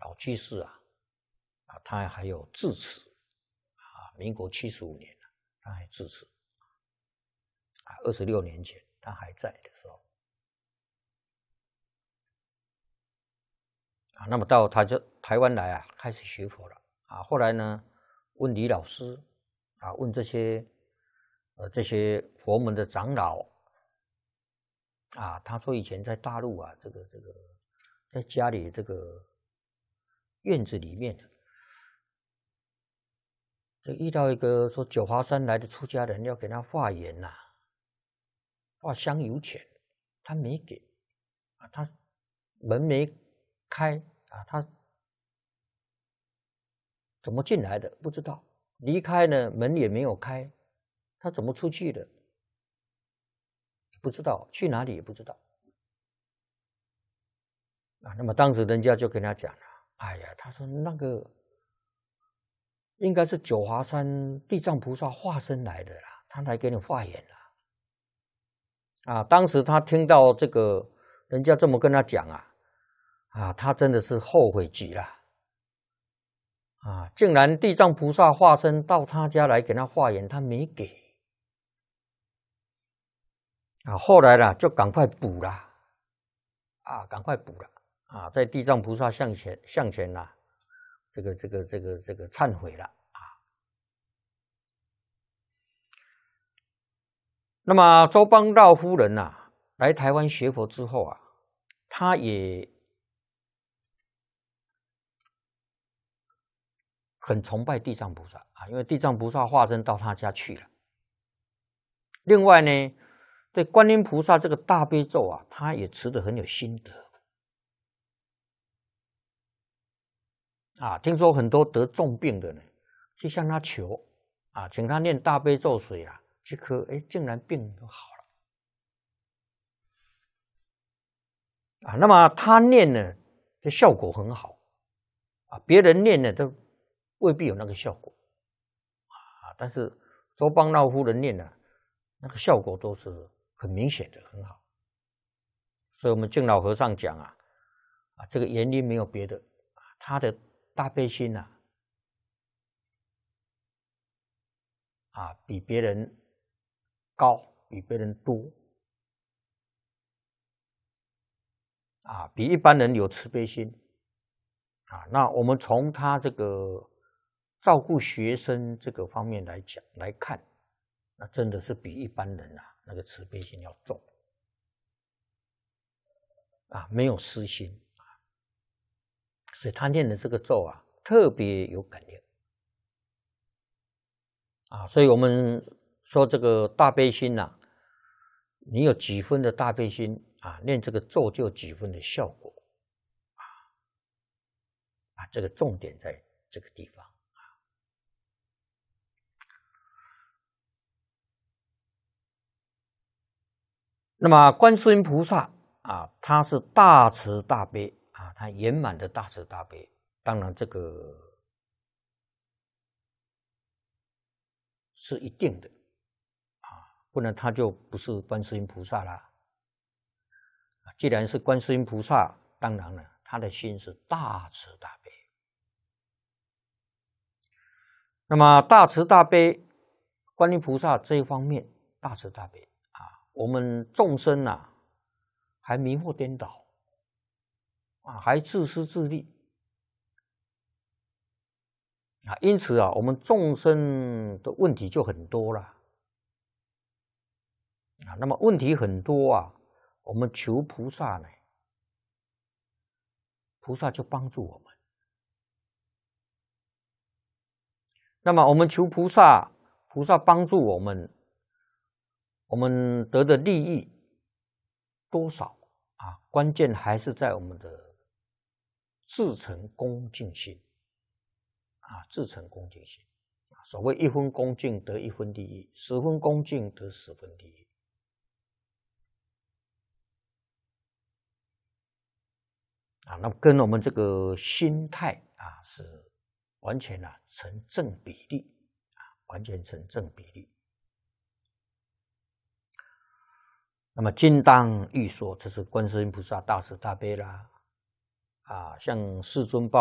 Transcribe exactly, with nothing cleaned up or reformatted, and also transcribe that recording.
老居士啊，啊，他还有智齿啊，民国七十五年他还智齿啊，二十六年前他还在的时候啊，那么到他就台湾来啊，开始学佛了啊。后来呢，问李老师啊，问这些呃这些佛门的长老啊，他说以前在大陆啊，这个这个在家里这个院子里面，就遇到一个说九华山来的出家人要给他化缘呐、啊，化香油钱，他没给啊，他门没开啊，他怎么进来的不知道，离开呢门也没有开，他怎么出去的不知道，去哪里也不知道啊。那么当时人家就跟他讲了，哎呀，他说那个应该是九华山地藏菩萨化身来的啦，他来给你化缘啦。啊，当时他听到这个人家这么跟他讲啊，啊，他真的是后悔极了。啊，竟然地藏菩萨化身到他家来给他化缘，他没给。啊，后来呢就赶快补了，啊，赶快补了，啊，在地藏菩萨向前向前呐、啊，这个这个这个这个忏悔了啊。那么周邦道夫人呐、啊，来台湾学佛之后啊，他也很崇拜地藏菩萨啊，因为地藏菩萨化身到他家去了。另外呢，对观音菩萨这个大悲咒啊，他也持得很有心得啊。听说很多得重病的呢，去向他求啊，请他念大悲咒水啊，去喝，哎，竟然病都好了啊。那么他念呢，这效果很好啊，别人念呢都未必有那个效果啊，但是周邦道夫人念呢，那个效果都是很明显的，很好。所以我们净老和尚讲啊，啊，这个原因没有别的，他的大悲心啊，啊，比别人高，比别人多，啊，比一般人有慈悲心，啊，那我们从他这个照顾学生这个方面来讲来看，那真的是比一般人啊那个慈悲心要重，啊，没有私心，所以他念的这个咒啊，特别有感应，啊，所以我们说这个大悲心呐、啊，你有几分的大悲心啊，念这个咒就有几分的效果，啊，啊，这个重点在这个地方。那么观世音菩萨啊，他是大慈大悲啊，他圆满的大慈大悲。当然，这个是一定的啊，不然他就不是观世音菩萨啦。既然是观世音菩萨，当然了，他的心是大慈大悲。那么大慈大悲，观音菩萨这一方面大慈大悲。我们众生啊，还迷惑颠倒啊，还自私自利啊，因此啊，我们众生的问题就很多了啊。那么问题很多啊，我们求菩萨呢，菩萨就帮助我们。那么我们求菩萨，菩萨帮助我们。我们得的利益多少啊？关键还是在我们的至诚恭敬心啊，至诚恭敬心。所谓一分恭敬得一分利益，十分恭敬得十分利益。啊，那跟我们这个心态啊是完全啊成正比例啊，完全成正比例。那么金当欲说，这是观世音菩萨大慈大悲啦，啊，像世尊报。